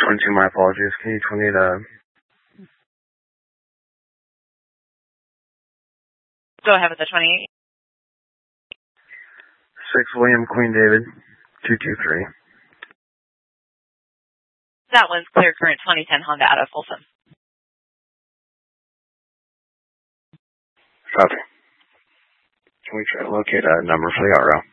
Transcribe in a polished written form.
22, my apologies. Can you 28, Go ahead with the 28. 6 William Queen David, 223. That one's clear current 2010 Honda out of Folsom. Copy. Can we try to locate a number for the RO?